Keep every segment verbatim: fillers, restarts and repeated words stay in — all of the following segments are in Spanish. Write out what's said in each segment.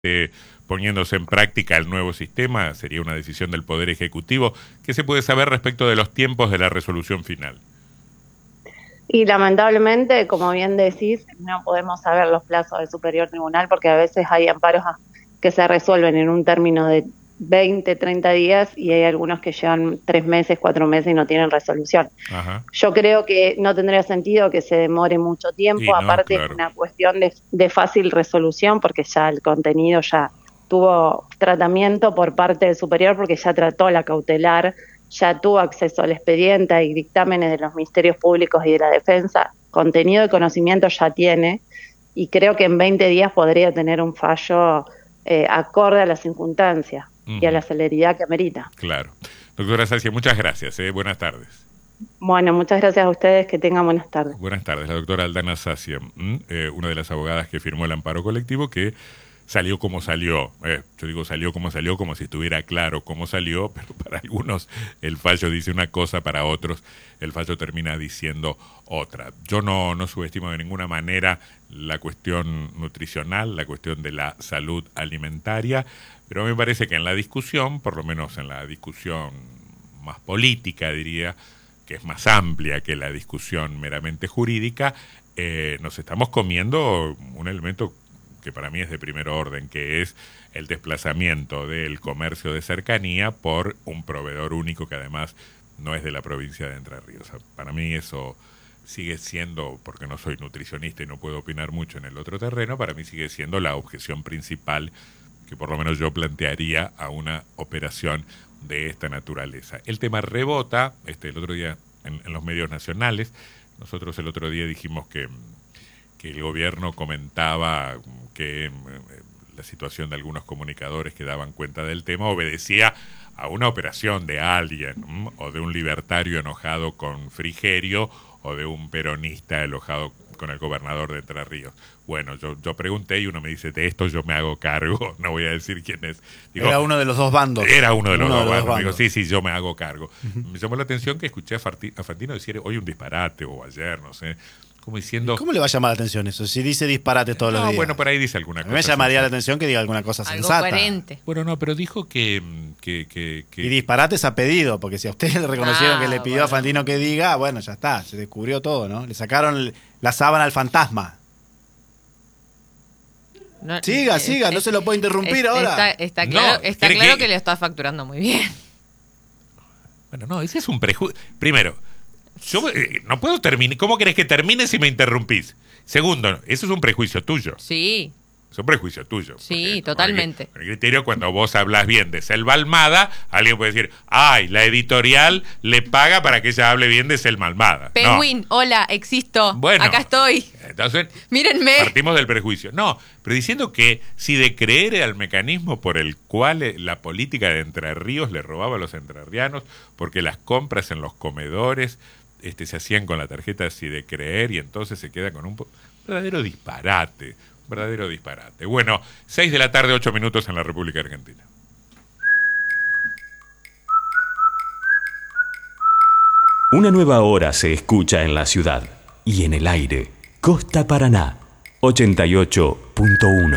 Eh, poniéndose en práctica el nuevo sistema, sería una decisión del Poder Ejecutivo. ¿Qué se puede saber respecto de los tiempos de la resolución final? Y lamentablemente, como bien decís, no podemos saber los plazos del Superior Tribunal porque a veces hay amparos que se resuelven en un término de veinte, treinta días y hay algunos que llevan tres meses, cuatro meses y no tienen resolución. Ajá. Yo creo que no tendría sentido que se demore mucho tiempo, Sí, no, aparte claro. es una cuestión de, de fácil resolución porque ya el contenido ya tuvo tratamiento por parte del superior porque ya trató la cautelar, ya tuvo acceso al expediente, hay dictámenes de los ministerios públicos y de la defensa, contenido de conocimiento ya tiene y creo que en veinte días podría tener un fallo eh, acorde a las circunstancias uh-huh. y a la celeridad que amerita. Claro. Doctora Sacia, muchas gracias. ¿eh? Buenas tardes. Bueno, muchas gracias a ustedes, que tengan buenas tardes. Buenas tardes, la doctora Aldana Sacia, eh, una de las abogadas que firmó el amparo colectivo que salió como salió, eh, yo digo salió como salió como si estuviera claro cómo salió, pero para algunos el fallo dice una cosa, para otros el fallo termina diciendo otra. Yo no, no subestimo de ninguna manera la cuestión nutricional, la cuestión de la salud alimentaria, pero me parece que en la discusión, por lo menos en la discusión más política diría, que es más amplia que la discusión meramente jurídica, eh, nos estamos comiendo un elemento que para mí es de primer orden, que es el desplazamiento del comercio de cercanía por un proveedor único que además no es de la provincia de Entre Ríos. O sea, para mí eso sigue siendo, porque no soy nutricionista y no puedo opinar mucho en el otro terreno, para mí sigue siendo la objeción principal que por lo menos yo plantearía a una operación de esta naturaleza. El tema rebota, este, el otro día en, en los medios nacionales, nosotros el otro día dijimos que que el gobierno comentaba que eh, la situación de algunos comunicadores que daban cuenta del tema obedecía a una operación de alguien, ¿m? o de un libertario enojado con Frigerio, o de un peronista enojado con el gobernador de Entre Ríos. Bueno, yo, yo pregunté y uno me dice, de esto yo me hago cargo, no voy a decir quién es. Digo, era uno de los dos bandos. Era uno de los, uno dos, de los bandos. dos bandos. Digo, sí, sí, yo me hago cargo. Uh-huh. Me llamó la atención que escuché a, Farti, a Fantino decir hoy un disparate, o ayer, no sé. Como diciendo, ¿cómo le va a llamar la atención eso? Si dice disparate todos no, los días. Bueno, por ahí dice alguna cosa. Me llamaría sensata. la atención que diga alguna cosa Algo sensata. coherente. Bueno, no, pero dijo que... que, que, que... Y disparates a pedido, porque si a usted le reconocieron ah, que le pidió bueno. a Fantino que diga, bueno, ya está, se descubrió todo, ¿no? Le sacaron la sábana al fantasma. No, siga, eh, siga, eh, no se lo puede interrumpir eh, ahora. Está, está claro, No, está claro que... que le está facturando muy bien. Bueno, no, ese es un prejuicio. Primero, yo eh, no puedo terminar. ¿Cómo querés que termine si me interrumpís? Segundo, eso es un prejuicio tuyo. Sí. Es un prejuicio tuyo. Sí, totalmente. Con el criterio, cuando vos hablas bien de Selva Almada, alguien puede decir, ay, la editorial le paga para que ella hable bien de Selva Almada. Penguin, no. Hola, existo. Bueno, acá estoy. Entonces, mírenme. Partimos del prejuicio. No, pero diciendo que si de creer al mecanismo por el cual la política de Entre Ríos le robaba a los entrerrianos, porque las compras en los comedores este, se hacían con la tarjeta si de creer y entonces se queda con un po- verdadero disparate. Verdadero disparate. Bueno, seis de la tarde, ocho minutos en la República Argentina. Una nueva hora se escucha en la ciudad y en el aire. Costa Paraná, ochenta y ocho punto uno.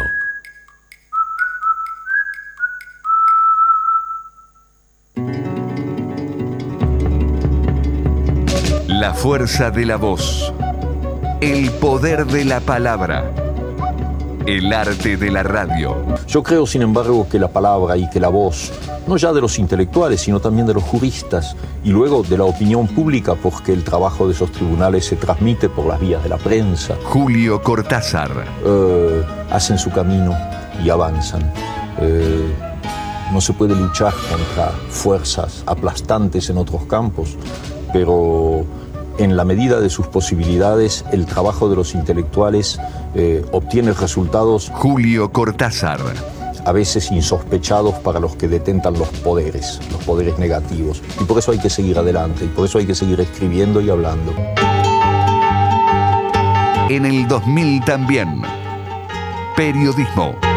La fuerza de la voz. El poder de la palabra. El arte de la radio. Yo creo, sin embargo, que la palabra y que la voz, no ya de los intelectuales, sino también de los juristas, y luego de la opinión pública, porque el trabajo de esos tribunales se transmite por las vías de la prensa. Julio Cortázar. Eh, hacen su camino y avanzan. Eh, no se puede luchar contra fuerzas aplastantes en otros campos, pero en la medida de sus posibilidades, el trabajo de los intelectuales eh, obtiene resultados. Julio Cortázar. A veces insospechados para los que detentan los poderes, los poderes negativos. Y por eso hay que seguir adelante, y por eso hay que seguir escribiendo y hablando. En el dos mil también. Periodismo.